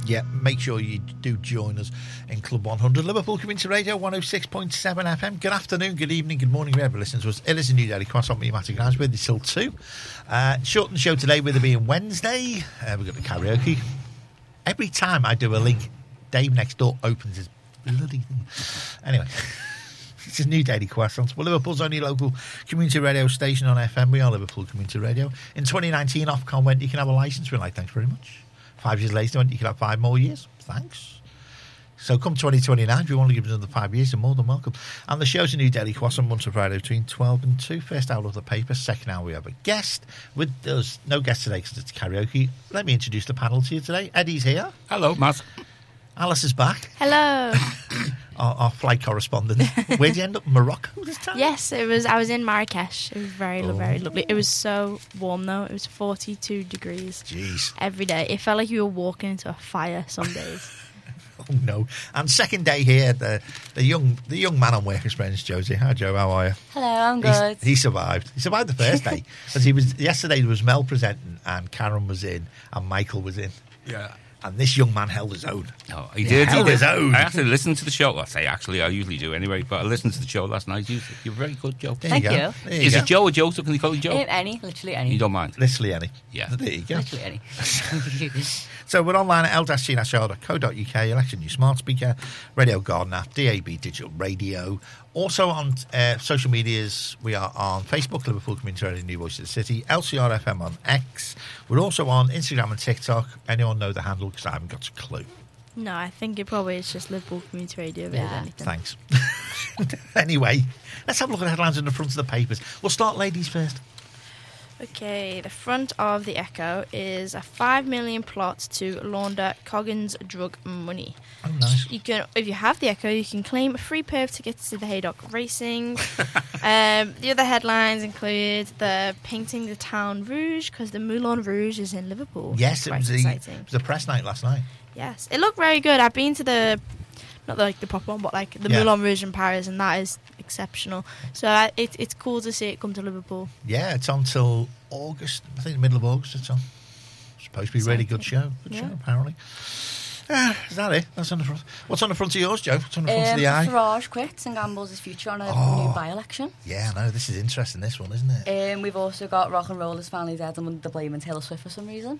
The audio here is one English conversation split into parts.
Yeah, make sure you do join us in Club 100. Liverpool Community Radio 106.7 FM. Good afternoon, good evening, good morning, wherever listeners to us. It is a new daily cross on me, Matty Grimes, with you till 2. Shortened show today with it being Wednesday. We've got the karaoke. Every time I do a link, Dave next door opens his bloody thing. Anyway, it's a new daily croissant. Well, Liverpool's only local community radio station on FM. We are Liverpool Community Radio. In 2019, Ofcom went, you can have a licence. We're like, thanks very much. 5 years later, you can have 5 more years. Thanks. So come 2029, if you want to give us another 5 years, you're more than welcome. And the show's a new daily croissant, Monday to Friday between 12 and 2. First hour of the paper. Second hour, we have a guest. With us, no guest today because it's karaoke. Let me introduce the panel to you today. Eddie's here. Hello, Matt. Alice is back. Hello. Our flight correspondent. Where'd you end up? Morocco this time? Yes, it was. I was in Marrakesh. It was very lovely. It was so warm though. It was 42 degrees. Jeez. Every day. It felt like you were walking into a fire some days. Oh no! And second day here, the young man on work experience, Josie. Hi Joe, how are you? Hello, I'm good. He survived. He survived the first day. As he was yesterday, there was Mel presenting, and Karen was in, and Michael was in. Yeah. And this young man held his own. Oh, he did. Held his own. I actually listened to the show. I usually do anyway, but I listened to the show last night. You're very good, Joe. There Thank you. you. Go. There Is you it go. Joe or Joe? So can they call you Joe? Literally any. You don't mind? Literally any. Yeah. There you go. Literally any. So we're online at l-c-r.co.uk, election new smart speaker, Radio Garden app, DAB digital radio. Also on social medias, we are on Facebook, Liverpool Community Radio, New Voice of the City, LCR FM on X. We're also on Instagram and TikTok. Anyone know the handle? Because I haven't got a clue. No, I think it probably is just Liverpool Community Radio. Yeah. Thanks. Anyway, let's have a look at the headlines in the front of the papers. We'll start ladies first. Okay, the front of the Echo is a $5 million plot to launder Coggins drug money. Oh, nice. You can, if you have the Echo, you can claim free perv tickets to the Haydock Racing. The other headlines include the painting the town Rouge, because the Moulin Rouge is in Liverpool. Yes, it Quite was exciting. a press night last night. Yes, it looked very good. I've been to the, not like the proper one, but like the Moulin Rouge in Paris, and that is exceptional. So it's cool to see it come to Liverpool. Yeah, it's on till August. I think the middle of August it's on. Supposed to be a really good show. Good show, apparently. Is that it? That's on the front. What's on the front of yours, Joe? What's on the front of the eye? Farage quits and gambles his future on a new by-election. Yeah, I know. This is interesting, this one, isn't it? We've also got Rock and Roll is finally dead and they're blaming Taylor Swift for some reason.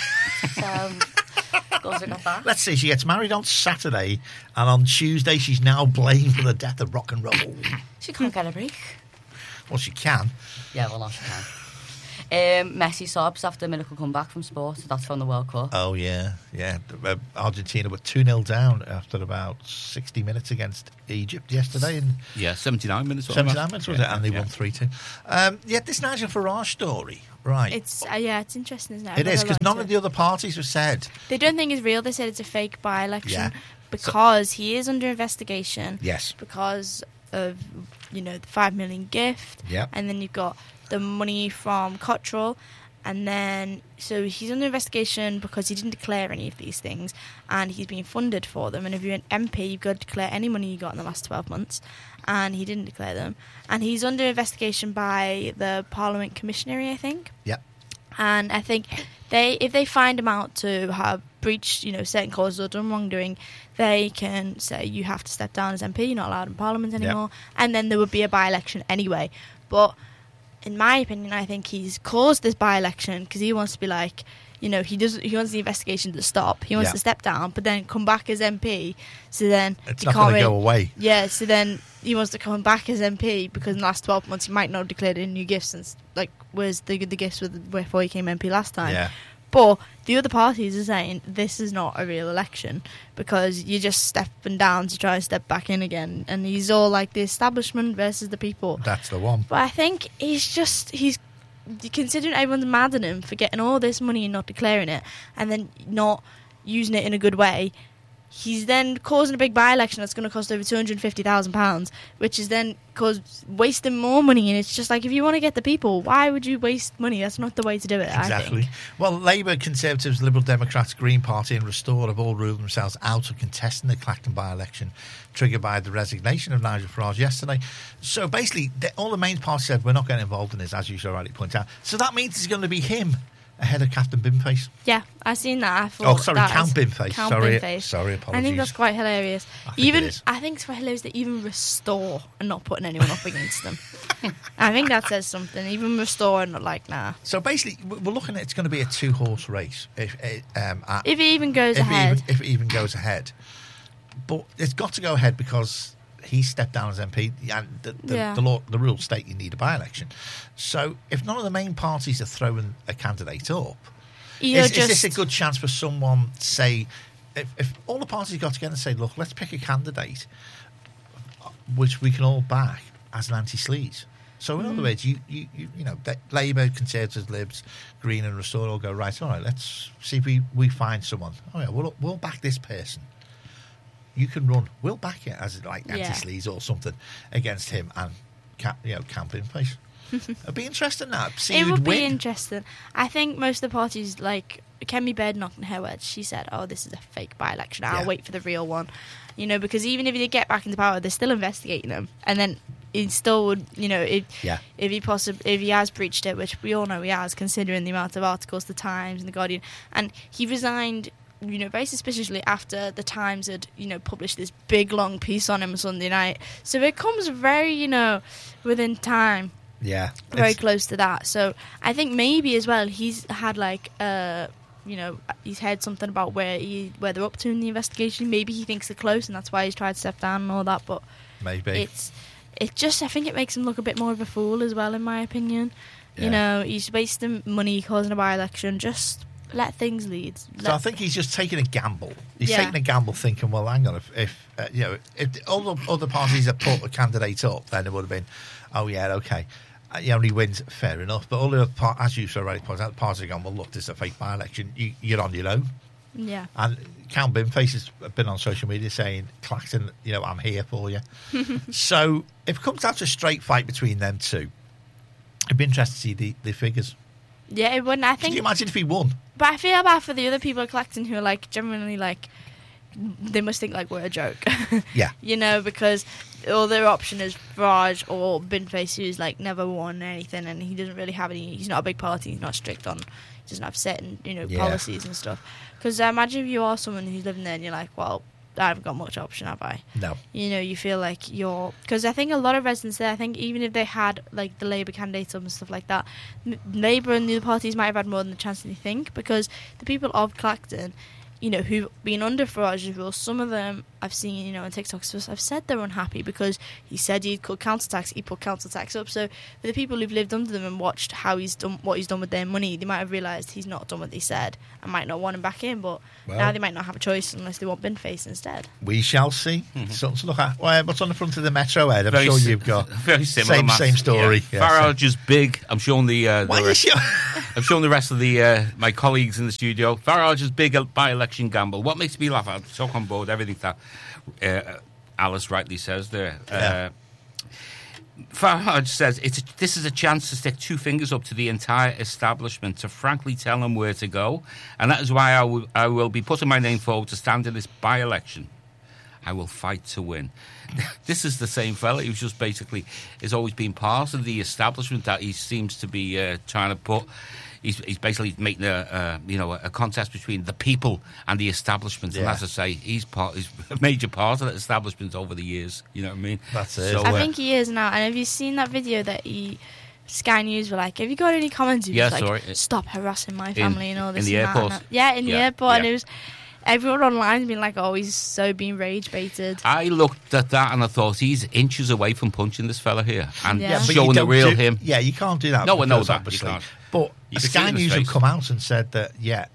So, also got that. Let's see. She gets married on Saturday, and on Tuesday she's now blamed for the death of rock and roll. She can't get a break. Well, she can. Yeah, well, not she can. Messi sobs after a miracle comeback from sport. That's from the World Cup. Oh, yeah. Argentina were 2-0 down after about 60 minutes against Egypt yesterday. And 79 minutes. 79 minutes, was it? And they won 3-2. This Nigel Farage story, right. It's interesting, isn't it? It is, because none of the other parties have said. They don't think it's real. They said it's a fake by-election because he is under investigation. Yes. Because of, the $5 million gift. Yep. And then you've got the money from Cottrell, and then so he's under investigation because he didn't declare any of these things, and he's being funded for them. And if you're an MP, you've got to declare any money you got in the last 12 months, and he didn't declare them. And he's under investigation by the Parliament Commissionary, I think. Yep. And I think if they find him out to have breached, certain clauses or done wrongdoing, they can say you have to step down as MP. You're not allowed in Parliament anymore, and then there would be a by-election anyway. But in my opinion, I think he's caused this by-election because he wants to be like, he wants the investigation to stop. He wants to step down, but then come back as MP. So then it's not going to go away. Yeah. So then he wants to come back as MP because in the last 12 months he might not have declared any new gifts since where's the gifts before he came MP last time. Yeah. But the other parties are saying this is not a real election because you're just stepping down to try and step back in again. And he's all like the establishment versus the people. That's the one. But I think he's considering everyone's mad at him for getting all this money and not declaring it and then not using it in a good way. He's then causing a big by-election that's going to cost over £250,000, which is then wasting more money. And it's just like, if you want to get the people, why would you waste money? That's not the way to do it, Exactly. I think. Well, Labour, Conservatives, Liberal Democrats, Green Party and Restore have all ruled themselves out of contesting the Clacton by-election, triggered by the resignation of Nigel Farage yesterday. So basically, all the main parties said, we're not getting involved in this, as you so rightly point out. So that means it's going to be him ahead of Captain Binface. Yeah, I seen that. I thought Oh, sorry, that Count was- Binface. Count Sorry, Binface. sorry, apologies. I think that's quite hilarious. I think it is. I think it's quite hilarious that even Restore are not putting anyone up against them. I think that says something. Even Restore are not like, nah. So basically, we're looking at it's going to be a 2-horse race if If it even goes ahead. if it even goes ahead. But it's got to go ahead because he stepped down as MP, and the rules state you need a by-election. So if none of the main parties are throwing a candidate up, is this a good chance for someone, say, if all the parties got together and say, look, let's pick a candidate which we can all back as an anti-sleaze. So in other words, you know, Labour, Conservatives, Libs, Green and Restore all go, right, all right, let's see if we find someone. Oh yeah, we'll back this person. You can run. We'll back it as like anti-sleaze or something against him and camp in place. It'd be interesting that. See It who'd would be win. interesting. I think most of the parties, like Kemi Badenoch and her words, she said, "Oh, this is a fake by-election. I'll wait for the real one." You know, because even if he did get back into power, they're still investigating him, and then he still would, you know, if he has breached it, which we all know he has, considering the amount of articles the Times and the Guardian, and he resigned, you know, very suspiciously after the Times had, you know, published this big long piece on him Sunday night. So it comes very, you know, within time. Yeah, Very close to that. So I think maybe as well he's had like you know, he's heard something about where they're up to in the investigation. Maybe he thinks they're close and that's why he's tried to step down and all that, but maybe it just, I think it makes him look a bit more of a fool as well, in my opinion. You know, he's wasting money causing a by-election. Just let things lead. So I think he's just taking a gamble. He's taking a gamble, thinking, well, hang on, if you know, if all the other parties had put a candidate up, then it would have been, oh yeah, okay. He only wins, fair enough. But all the other as you so rightly pointed out, the parties are going, well, look, this is a fake by-election. You're on your own. Yeah. And Count Binface has been on social media saying, Clacton, you know, I'm here for you. So if it comes down to a straight fight between them two, it'd be interesting to see the figures. Yeah, it wouldn't. I think. Can you imagine if he won? But I feel bad for the other people at Clacton who are like genuinely like, they must think like we're a joke. Yeah. You know, because all their option is Farage or Binface, who's like never won anything, and he doesn't really have any. He's not a big party. He's not strict on. He doesn't have certain, you know, policies and stuff. Because imagine if you are someone who's living there and you're like, well, I haven't got much option, have I? No. You know, you feel like you're... Because I think a lot of residents there, I think even if they had, like, the Labour candidates up and stuff like that, Labour and the other parties might have had more than a chance than you think, because the people of Clacton, you know, who've been under Farage's rule, some of them I've seen, you know, on TikTok, so I've said they're unhappy because he said he'd cut council tax, he put council tax up. So for the people who've lived under them and watched how he's done, what he's done with their money, they might have realised he's not done what they said and might not want him back in, but now they might not have a choice unless they want Binface instead. We shall see. Something to look at. Well, what's on the front of the Metro, Ed? I'm Very sure you've got very similar. same story. Yeah. Yeah, Farage is big. I'm showing the rest, you I'm showing the rest of the my colleagues in the studio. Farage is big by-election gamble. What makes me laugh? I talk on board everything that Alice rightly says there. Farage says this is a chance to stick two fingers up to the entire establishment to frankly tell them where to go, and that is why I will be putting my name forward to stand in this by-election. I will fight to win. This is the same fella who's just basically has always been part of the establishment that he seems to be trying to put. He's basically making a contest between the people and the establishment. And as I say, he's a major part of the establishment over the years. You know what I mean? That's it. So, I think he is now. And have you seen that video that Sky News were like, have you got any comments? He was like, stop harassing my family and all this. In the and airport? That. Yeah, in the airport. And it was... Everyone online has been like, oh, he's so being rage-baited. I looked at that and I thought, he's inches away from punching this fella here and Yeah. but showing you the don't real do- him. Yeah, you can't do that. No, I know because that. obviously. You can't. But You can see it Sky in his News have face. come out and said that,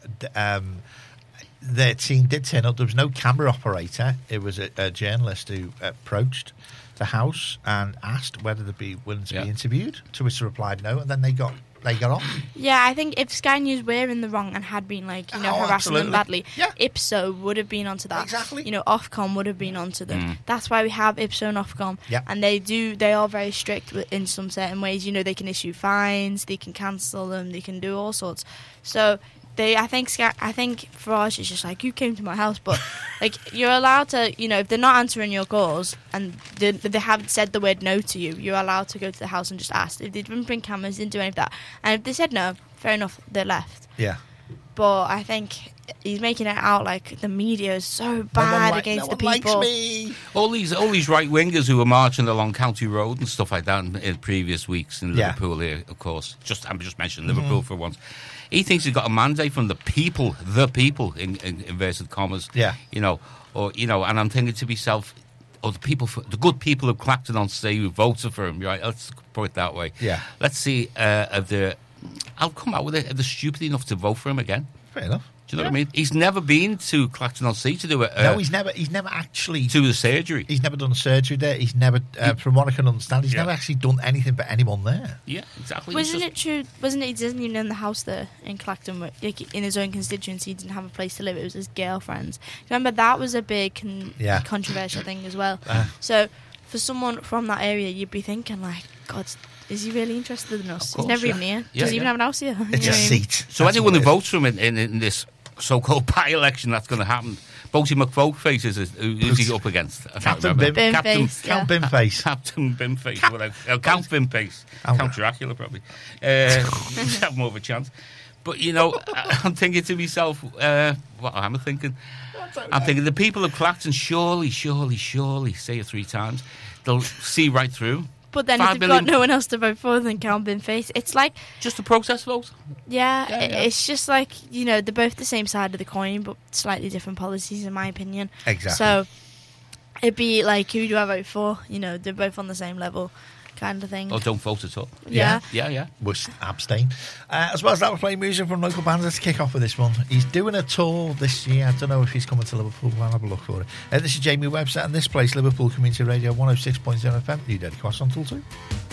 their team did turn up. There was no camera operator. It was a journalist who approached the house and asked whether they'd be willing to be interviewed, to which they replied no, and then they got off. Yeah, I think if Sky News were in the wrong and had been like, you know, harassing them badly, Ipso would have been onto that. Exactly. You know, Ofcom would have been onto them. That's why we have Ipso and Ofcom. Yep. And they are very strict in some certain ways. You know, they can issue fines, they can cancel them, they can do all sorts. So I think Farage is just like, you came to my house, but like you're allowed to, if they're not answering your calls and they haven't said the word no to you, you're allowed to go to the house and just ask. If they didn't bring cameras, didn't do any of that, and if they said no, fair enough, they left. Yeah. But I think he's making it out like the media is so bad against the people. Likes me. All these right wingers who were marching along County Road and stuff like that in previous weeks in Liverpool here, of course. I'm just mentioning Liverpool for once. He thinks he's got a mandate from the people in inverted commas. Yeah. And I'm thinking to myself, the good people of Clacton-on-Sea who voted for him, right? Let's put it that way. Yeah. Let's see I'll come out with it. If they're stupid enough to vote for him again. Fair enough. Do you know what I mean? He's never been to Clacton-on-Sea to do it. No, he's never actually to the surgery. He's never done surgery there. He's never, from what I can understand, he's never actually done anything for anyone there. Yeah, exactly. Wasn't it true? Wasn't it? He doesn't even own the house there in Clacton, like in his own constituency. He didn't have a place to live. It was his girlfriend's. Remember that was a big controversial thing as well. So for someone from that area, you'd be thinking like, God, is he really interested in us? Course, he's never even here. Does he even have an house here? It's a seat. So anyone who votes for him in this so-called by-election that's going to happen, Boaty McFolkface who's he up against? Captain Bimface. Count Bimface. Whatever. Count Bimface. Count Dracula, probably. Have more of a chance. But, I'm thinking to myself, what am I thinking? I'm thinking the people of Clacton surely, say it 3 times, they'll see right through. But then if they've got no one else to vote for than Count Bimface, it's like... Just a protest vote? Yeah, it's just like, they're both the same side of the coin, but slightly different policies, in my opinion. Exactly. So, it'd be like, who do I vote for? They're both on the same level, kind of thing. Or don't vote at all. Yeah. We'll abstain. As well as that, we're playing music from local bands. Let's kick off with this one. He's doing a tour this year. I don't know if he's coming to Liverpool. I'll have a look for it. This is Jamie Webster, and this place, Liverpool Community Radio 106.0 FM, New Daily Cross on till 2.